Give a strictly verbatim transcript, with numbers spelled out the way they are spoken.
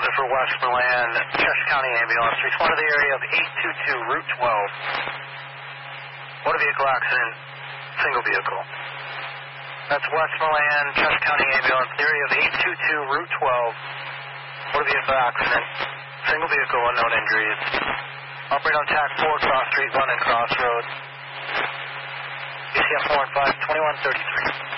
Hauser for Westmoreland, Cheshire County Ambulance. Respond to the area of eight two two, Route twelve. Motor vehicle accident, single vehicle. That's Westmoreland, Cheshire County Ambulance, area of eight two two, Route twelve. Motor vehicle accident, single vehicle, unknown injuries. Operate on tack four, Cross Street one and Crossroads. A C F four one five, twenty-one thirty-three.